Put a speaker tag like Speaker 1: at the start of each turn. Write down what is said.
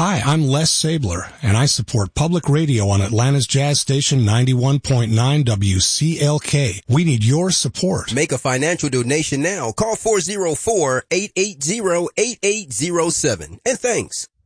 Speaker 1: Hi, I'm Les Sabler, and I support public radio on Atlanta's Jazz Station 91.9 WCLK. We need your support.
Speaker 2: Make a financial donation now. Call 404-880-8807. And thanks.